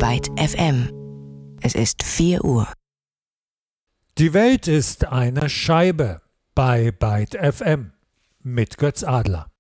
Byte FM. Es ist 4 Uhr. Die Welt ist eine Scheibe bei Byte FM mit Götz Adler.